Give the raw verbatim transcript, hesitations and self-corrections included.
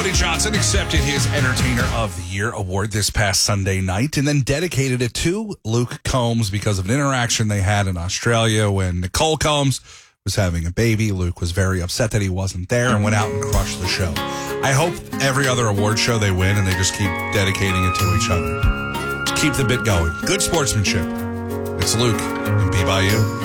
Cody Johnson accepted his Entertainer of the Year award this past Sunday night and then dedicated it to Luke Combs because of an interaction they had in Australia when Nicole Combs was having a baby. Luke was very upset that he wasn't there and went out and crushed the show. I hope every other award show they win and they just keep dedicating it to each other. Keep the bit going. Good sportsmanship. It's Luke and Be By You.